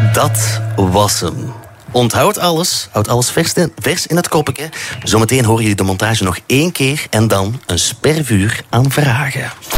Dat was hem. Onthoud alles, houd alles vers in het koppetje. Zometeen horen jullie de montage nog 1 keer en dan een spervuur aan vragen.